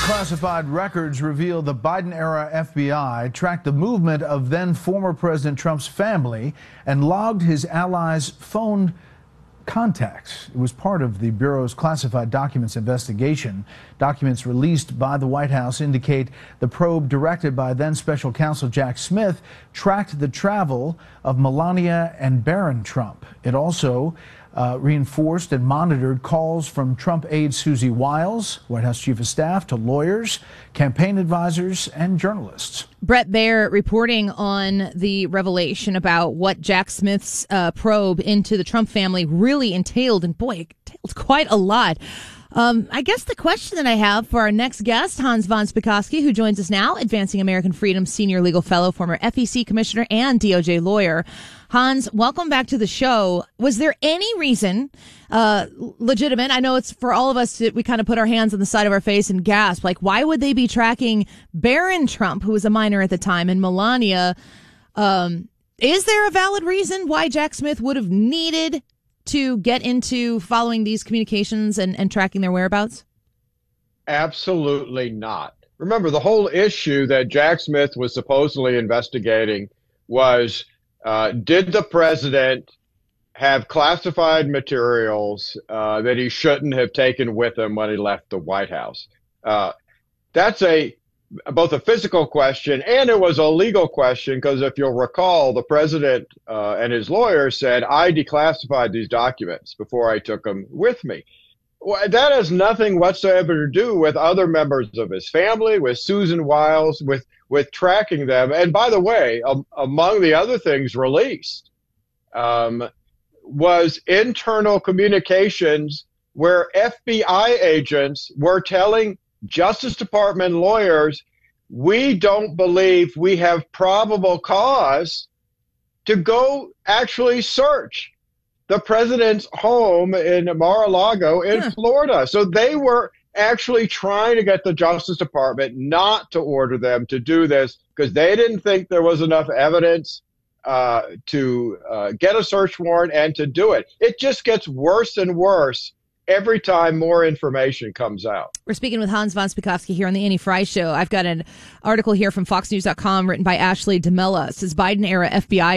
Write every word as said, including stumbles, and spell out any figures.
Classified records reveal the Biden-era F B I tracked the movement of then-former President Trump's family and logged his allies' phone contacts. It was part of the Bureau's classified documents investigation. Documents released by the White House indicate the probe directed by then-Special Counsel Jack Smith tracked the travel of Melania and Barron Trump. It also Uh, reinforced and monitored calls from Trump aide Susie Wiles, White House Chief of Staff, to lawyers, campaign advisors, and journalists. Bret Baier reporting on the revelation about what Jack Smith's uh, probe into the Trump family really entailed. And boy, it entailed quite a lot. Um, I guess the question that I have for our next guest, Hans von Spakovsky, who joins us now, Advancing American Freedom Senior Legal Fellow, former F E C Commissioner and D O J lawyer. Hans, welcome back to the show. Was there any reason, uh, legitimate? I know it's for all of us that we kind of put our hands on the side of our face and gasp. Like, why would they be tracking Barron Trump, who was a minor at the time, and Melania? Um, is there a valid reason why Jack Smith would have needed to get into following these communications and, and tracking their whereabouts? Absolutely not. Remember, the whole issue that Jack Smith was supposedly investigating was, uh, did the president have classified materials uh, that he shouldn't have taken with him when he left the White House? Uh, that's a both a physical question and it was a legal question, because if you'll recall, the president uh, and his lawyer said, I declassified these documents before I took them with me. Well, that has nothing whatsoever to do with other members of his family, with Susan Wiles, with, with tracking them. And by the way, um, among the other things released um, was internal communications where F B I agents were telling Justice Department lawyers, we don't believe we have probable cause to go actually search the president's home in Mar-a-Lago in yeah. Florida. So they were actually trying to get the Justice Department not to order them to do this because they didn't think there was enough evidence uh, to uh, get a search warrant and to do it. It just gets worse and worse every time more information comes out. We're speaking with Hans von Spakovsky here on the Annie Frey Show. I've got an article here from Fox News dot com written by Ashley DeMella. It says Biden-era F B I